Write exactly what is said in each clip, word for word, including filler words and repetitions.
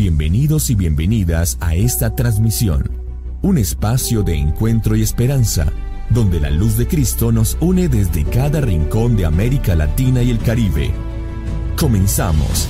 Bienvenidos y bienvenidas a esta transmisión, un espacio de encuentro y esperanza, donde la luz de Cristo nos une desde cada rincón de América Latina y el Caribe. Comenzamos.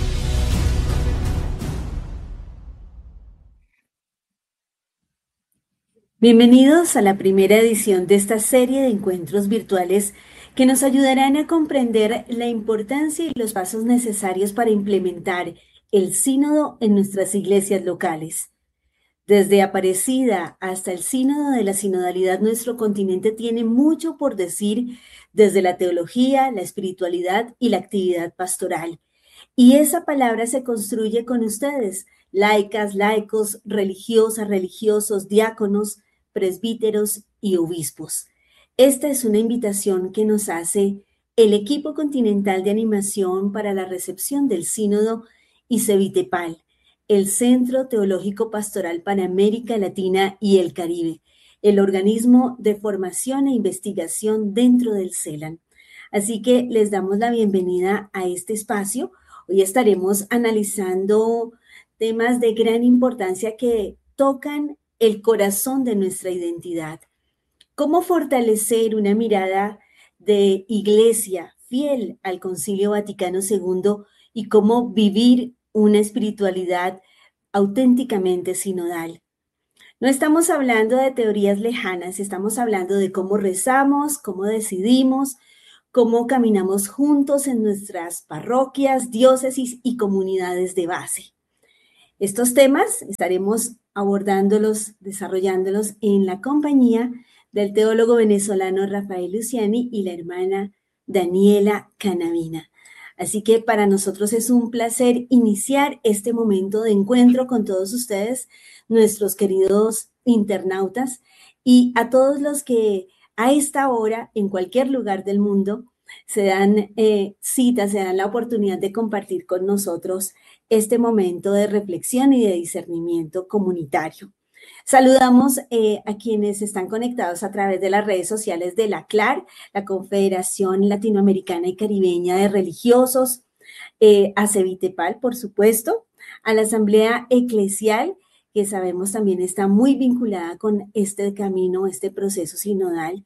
Bienvenidos a la primera edición de esta serie de encuentros virtuales que nos ayudarán a comprender la importancia y los pasos necesarios para implementar el sínodo en nuestras iglesias locales. Desde Aparecida hasta el sínodo de la sinodalidad, nuestro continente tiene mucho por decir desde la teología, la espiritualidad y la actividad pastoral. Y esa palabra se construye con ustedes, laicas, laicos, religiosas, religiosos, diáconos, presbíteros y obispos. Esta es una invitación que nos hace el equipo continental de animación para la recepción del sínodo y Cevitepal, el Centro Teológico Pastoral para América Latina y el Caribe, el organismo de formación e investigación dentro del CELAN. Así que les damos la bienvenida a este espacio. Hoy estaremos analizando temas de gran importancia que tocan el corazón de nuestra identidad. ¿Cómo fortalecer una mirada de iglesia fiel al Concilio Vaticano segundo y cómo vivir una espiritualidad auténticamente sinodal? No estamos hablando de teorías lejanas, estamos hablando de cómo rezamos, cómo decidimos, cómo caminamos juntos en nuestras parroquias, diócesis y comunidades de base. Estos temas estaremos abordándolos, desarrollándolos en la compañía del teólogo venezolano Rafael Luciani y la hermana Daniela Canavina. Así que para nosotros es un placer iniciar este momento de encuentro con todos ustedes, nuestros queridos internautas, y a todos los que a esta hora, en cualquier lugar del mundo, se dan eh, cita, se dan la oportunidad de compartir con nosotros este momento de reflexión y de discernimiento comunitario. Saludamos eh, a quienes están conectados a través de las redes sociales de la C L A R, la Confederación Latinoamericana y Caribeña de Religiosos, eh, a Cevitepal, por supuesto, a la Asamblea Eclesial, que sabemos también está muy vinculada con este camino, este proceso sinodal,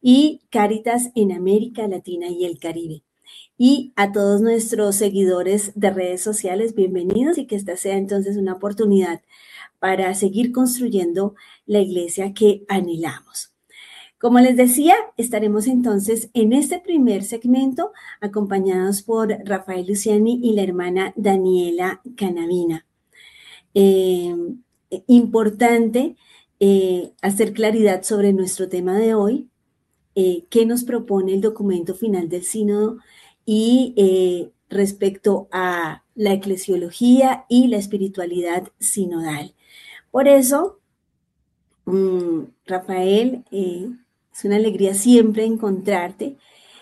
y Cáritas en América Latina y el Caribe. Y a todos nuestros seguidores de redes sociales, bienvenidos, y que esta sea entonces una oportunidad para seguir construyendo la iglesia que anhelamos. Como les decía, estaremos entonces en este primer segmento acompañados por Rafael Luciani y la hermana Daniela Canavina. Eh, importante eh, hacer claridad sobre nuestro tema de hoy, eh, qué nos propone el documento final del sínodo y eh, respecto a la eclesiología y la espiritualidad sinodal. Por eso, mmm, Rafael, eh, es una alegría siempre encontrarte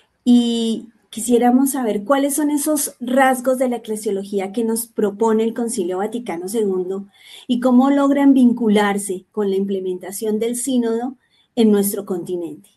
y quisiéramos saber cuáles son esos rasgos de la eclesiología que nos propone el Concilio Vaticano segundo y cómo logran vincularse con la implementación del sínodo en nuestro continente.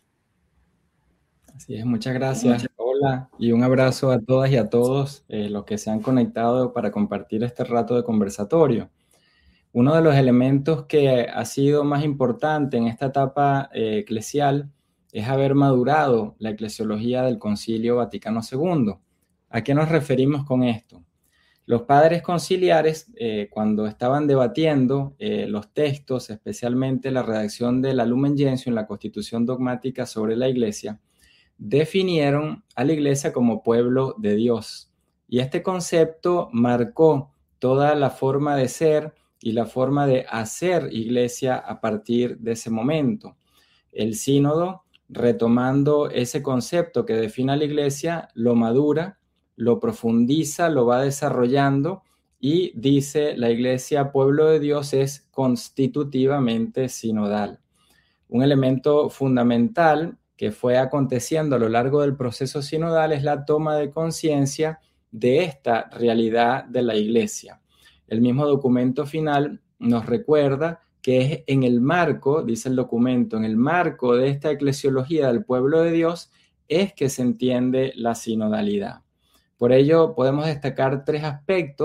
Así es, muchas gracias. Hola y un abrazo a todas y a todos eh, los que se han conectado para compartir este rato de conversatorio. Uno de los elementos que ha sido más importante en esta etapa eh, eclesial es haber madurado la eclesiología del Concilio Vaticano segundo. ¿A qué nos referimos con esto? Los padres conciliares, eh, cuando estaban debatiendo eh, los textos, especialmente la redacción de la Lumen Gentium, la Constitución Dogmática sobre la Iglesia, definieron a la Iglesia como pueblo de Dios. Y este concepto marcó toda la forma de ser y la forma de hacer iglesia a partir de ese momento. El sínodo, retomando ese concepto que define a la iglesia, lo madura, lo profundiza, lo va desarrollando y dice: la iglesia, pueblo de Dios, es constitutivamente sinodal. Un elemento fundamental que fue aconteciendo a lo largo del proceso sinodal es la toma de conciencia de esta realidad de la iglesia. El mismo documento final nos recuerda que es en el marco, dice el documento, en el marco de esta eclesiología del pueblo de Dios es que se entiende la sinodalidad. Por ello podemos destacar tres aspectos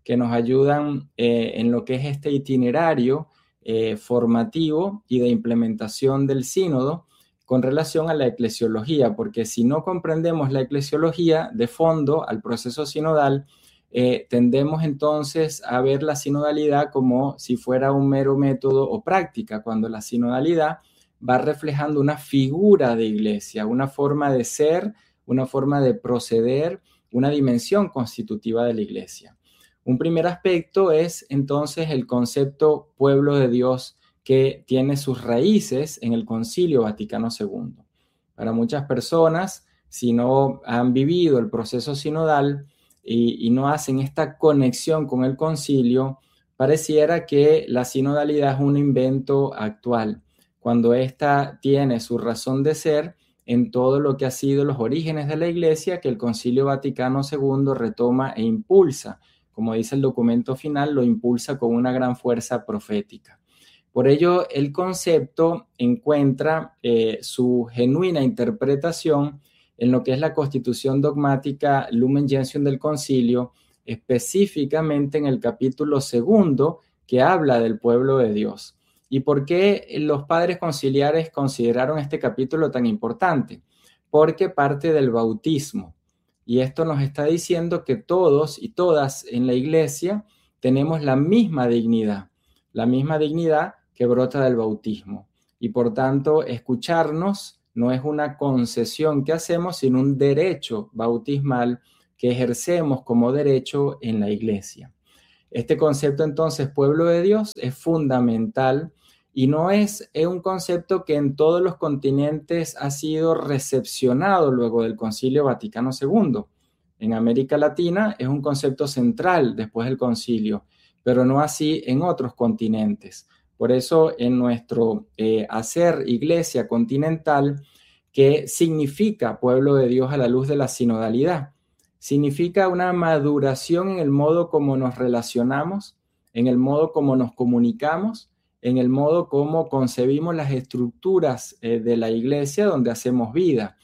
que nos ayudan eh, en lo que es este itinerario eh, formativo y de implementación del sínodo con relación a la eclesiología, porque si no comprendemos la eclesiología de fondo al proceso sinodal, eh, tendemos entonces a ver la sinodalidad como si fuera un mero método o práctica, cuando la sinodalidad va reflejando una figura de iglesia, una forma de ser, una forma de proceder, una dimensión constitutiva de la iglesia. Un primer aspecto es entonces el concepto pueblo de Dios, que tiene sus raíces en el Concilio Vaticano segundo. Para muchas personas, si no han vivido el proceso sinodal y, y no hacen esta conexión con el concilio, pareciera que la sinodalidad es un invento actual, cuando ésta tiene su razón de ser en todo lo que ha sido los orígenes de la Iglesia, que el Concilio Vaticano segundo retoma e impulsa. Como dice el documento final, lo impulsa con una gran fuerza profética. Por ello, el concepto encuentra eh, su genuina interpretación en lo que es la constitución dogmática Lumen Gentium del Concilio, específicamente en el capítulo segundo, que habla del pueblo de Dios. ¿Y por qué los padres conciliares consideraron este capítulo tan importante? Porque parte del bautismo. Y esto nos está diciendo que todos y todas en la iglesia tenemos la misma dignidad, la misma dignidad que brota del bautismo. Y por tanto, escucharnos no es una concesión que hacemos, sino un derecho bautismal que ejercemos como derecho en la iglesia. Este concepto, entonces, pueblo de Dios, es fundamental y no es, es un concepto que en todos los continentes ha sido recepcionado luego del Concilio Vaticano segundo. En América Latina es un concepto central después del concilio, pero no así en otros continentes. Por eso, en nuestro eh, hacer iglesia continental, ¿qué significa pueblo de Dios a la luz de la sinodalidad? Significa una maduración en el modo como nos relacionamos, en el modo como nos comunicamos, en el modo como concebimos las estructuras eh, de la iglesia donde hacemos vida.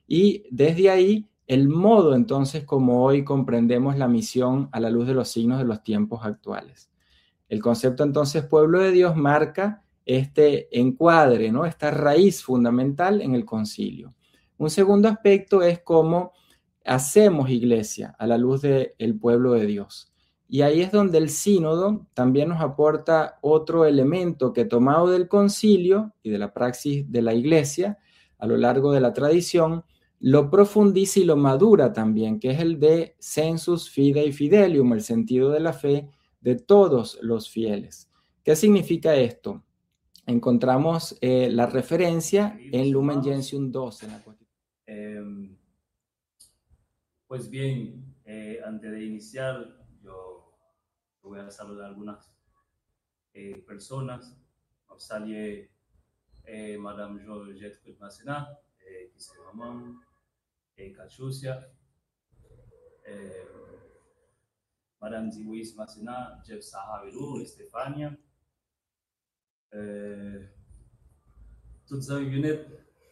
Y desde ahí, el modo entonces como hoy comprendemos la misión a la luz de los signos de los tiempos actuales. El concepto entonces pueblo de Dios marca este encuadre, ¿no? Esta raíz fundamental en el concilio. Un segundo aspecto es cómo hacemos iglesia a la luz del pueblo de Dios. Y ahí es donde el sínodo también nos aporta otro elemento que, tomado del concilio y de la praxis de la iglesia a lo largo de la tradición, lo profundiza y lo madura también, que es el de sensus fidei fidelium, el sentido de la fe de todos los fieles. ¿Qué significa esto? Encontramos eh, la referencia en Lumen Gentium dos. En la eh, pues bien, eh, antes de iniciar, yo voy a saludar a algunas eh, personas. Nos sale eh, Madame Georgette Masséna, eh, qui c'est maman, eh, Cachucia, eh, Madame Ziwis Masséna, Jeff Sahaviru, Estefania. Eh, Toutes unit.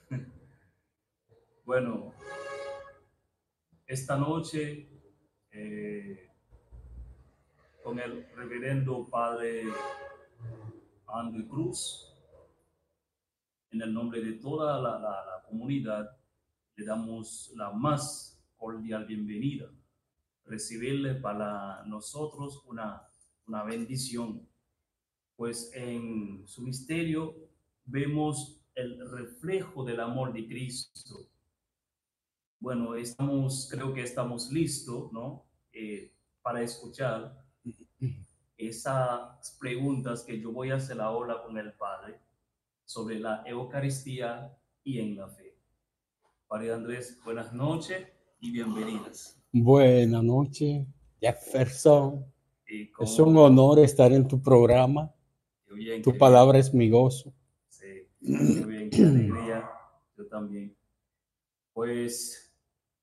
Bueno, esta noche eh, con el reverendo padre Andrew Cruz, en el nombre de toda la, la, la comunidad, le damos la más cordial bienvenida. Recibirle para nosotros una, una bendición, pues en su misterio vemos el reflejo del amor de Cristo. Bueno, estamos, creo que estamos listos, ¿no? Eh, para escuchar esas preguntas que yo voy a hacer ahora con el Padre sobre la Eucaristía y en la fe. Padre Andrés, buenas noches y bienvenidas. Buenas noches, Jefferson. Es un honor estar en tu programa. Qué bien, tu qué palabra bien. Es mi gozo. Sí, qué bien, qué alegría. Yo también. Pues,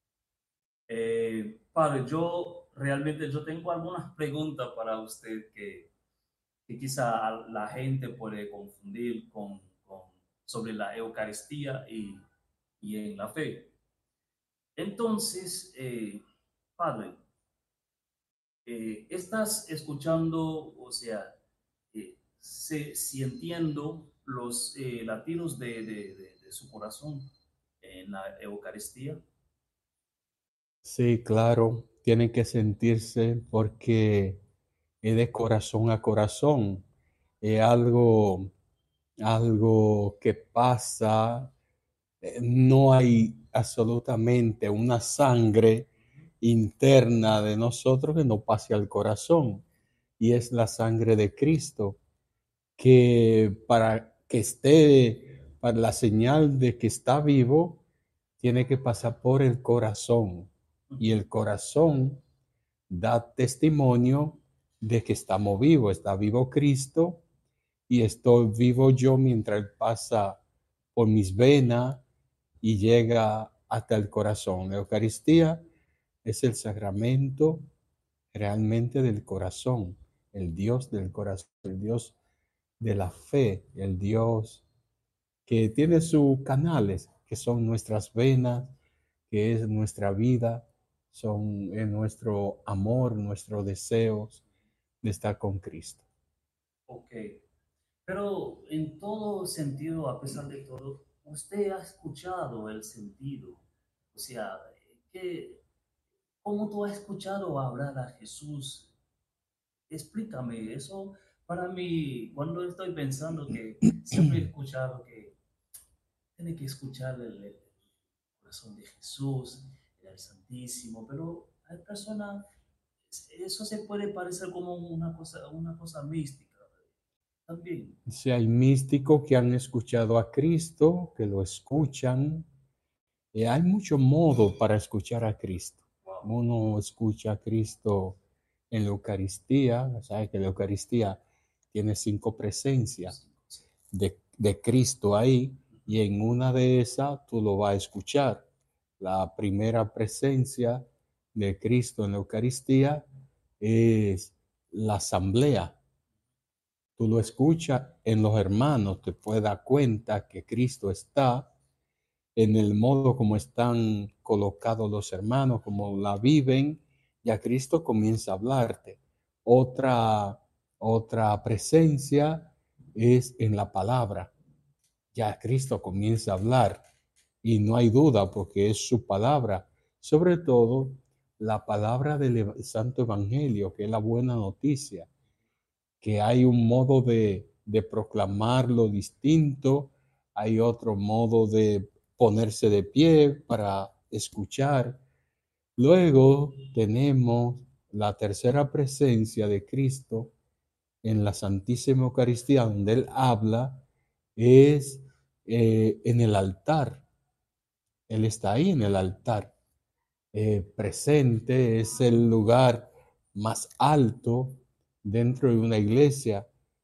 eh, Padre, yo realmente yo tengo algunas preguntas para usted que, que quizá la gente puede confundir con, con, sobre la Eucaristía y, y en la fe. Entonces, eh, Padre, eh, estás escuchando, o sea, eh, se, sintiendo los eh, latidos de, de, de, de su corazón en la Eucaristía. Sí, claro, tienen que sentirse porque es de corazón a corazón. Es algo, algo que pasa. eh, No hay absolutamente una sangre interna de nosotros que no pase al corazón. Y es la sangre de Cristo que para que esté, para la señal de que está vivo, tiene que pasar por el corazón. Y el corazón da testimonio de que estamos vivos. Está vivo Cristo y estoy vivo yo mientras Él pasa por mis venas y llega hasta el corazón. La Eucaristía es el sacramento realmente del corazón, el Dios del corazón, el Dios de la fe, el Dios que tiene sus canales, que son nuestras venas, que es nuestra vida, son es nuestro amor, nuestros deseos de estar con Cristo. Ok, pero en todo sentido, a pesar de todo, usted ha escuchado el sentido, o sea, que, ¿cómo tú has escuchado hablar a Jesús? Explícame eso. Para mí, cuando estoy pensando que siempre he escuchado que tiene que escuchar el, el corazón de Jesús, el Santísimo, pero hay personas, eso se puede parecer como una cosa, una cosa mística también. Si hay místicos que han escuchado a Cristo, que lo escuchan, y hay muchos modos para escuchar a Cristo. Uno escucha a Cristo en la Eucaristía, sabe que la Eucaristía tiene cinco presencias de, de Cristo ahí, y en una de esas tú lo vas a escuchar. La primera presencia de Cristo en la Eucaristía es la asamblea. Tú lo escuchas en los hermanos, te puedes dar cuenta que Cristo está en el modo como están colocados los hermanos, como la viven, ya Cristo comienza a hablarte. Otra, otra presencia es en la palabra. Ya Cristo comienza a hablar y no hay duda porque es su palabra. Sobre todo la palabra del Santo Evangelio, que es la buena noticia, que hay un modo de, de proclamarlo distinto, hay otro modo de ponerse de pie para escuchar. Luego tenemos la tercera presencia de Cristo en la Santísima Eucaristía, donde Él habla, es eh, en el altar. Él está ahí en el altar, eh, presente, es el lugar más alto dentro de una iglesia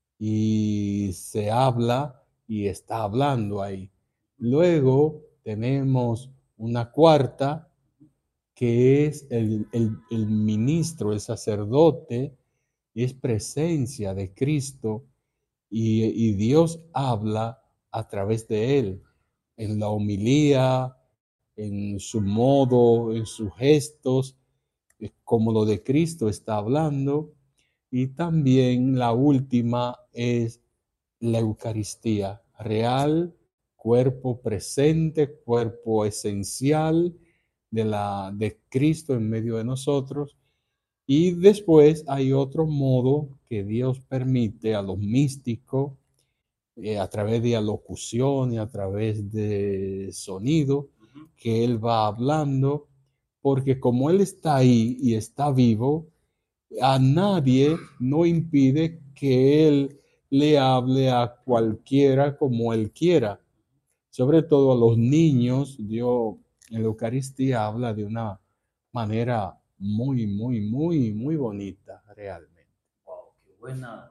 y se habla y está hablando ahí. Luego tenemos una cuarta que es el, el, el ministro, el sacerdote, es presencia de Cristo y, y Dios habla a través de él en la homilía, en su modo, en sus gestos, como lo de Cristo está hablando. Y también la última es la Eucaristía, real, cuerpo presente, cuerpo esencial de, la, de Cristo en medio de nosotros. Y después hay otro modo que Dios permite a los místicos, eh, a través de alocución y a través de sonido, que Él va hablando, porque como Él está ahí y está vivo, a nadie no impide que Él le hable a cualquiera como Él quiera. Sobre todo a los niños, Dios en la Eucaristía habla de una manera muy, muy, muy, muy bonita, realmente. Wow, qué buena.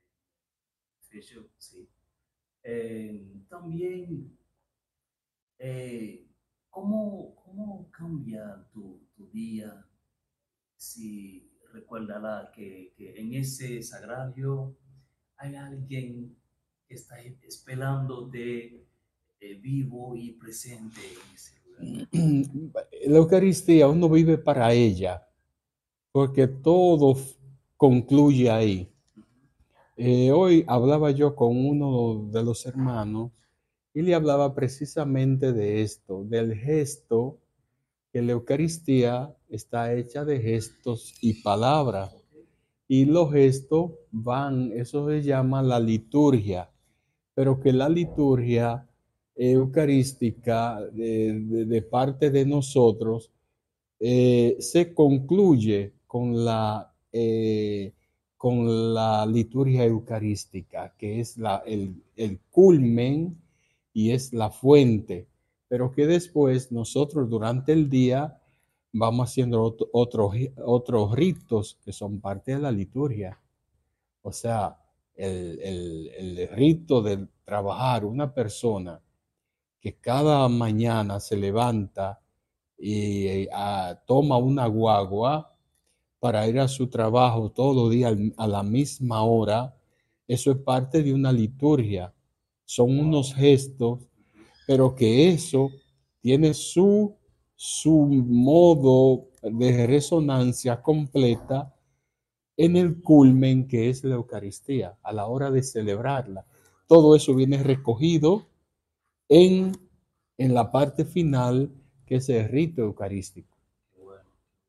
Sí. Eh, también, eh, ¿cómo, ¿cómo cambia tu, tu día si recuerda que, que en ese sagrario hay alguien que está esperándote eh, vivo y presente en ese lugar? La Eucaristía uno vive para ella. porque todo concluye ahí. Eh, hoy hablaba yo con uno de los hermanos y le hablaba precisamente de esto, del gesto, que la Eucaristía está hecha de gestos y palabras. Y los gestos van, eso se llama la liturgia, pero que la liturgia eucarística de, de, de parte de nosotros eh, se concluye con la, eh, con la liturgia eucarística, que es la, el, el culmen y es la fuente, pero que después nosotros durante el día vamos haciendo otro, otros otros ritos que son parte de la liturgia. O sea, el, el, el rito de trabajar una persona que cada mañana se levanta y uh, toma una guagua para ir a su trabajo todos los días a la misma hora, eso es parte de una liturgia. Son unos gestos, pero que eso tiene su, su modo de resonancia completa en el culmen que es la Eucaristía, a la hora de celebrarla. Todo eso viene recogido en, en la parte final, que es el rito eucarístico. Bueno,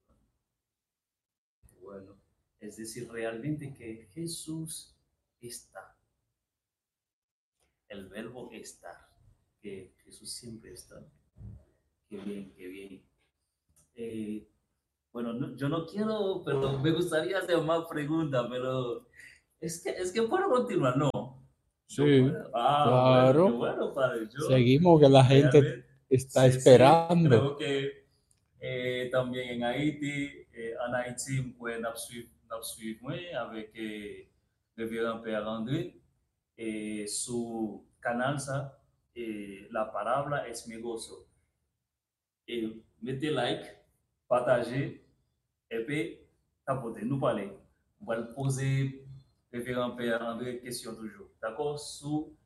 bueno, es decir, realmente que Jesús está, el verbo estar, que Jesús siempre está. Qué bien, qué bien. Eh, bueno, no, yo no quiero, pero me gustaría hacer más preguntas, pero es que, es que puedo continuar, ¿no? Sí, Puedo. Ah, bueno, qué claro. bueno, padre. Yo Seguimos que la gente realmente, está sí, sí, esperando. creo que eh, también en Haití, eh, en Haití, pues, nous suivons avec eh, le Révérend Père André, eh, su canal, ça, eh, la palabra es mi gozo. Et mettez like, partagez, et puis tapotez, nous parler. On va poser référent Père André question toujours. D'accord? Sous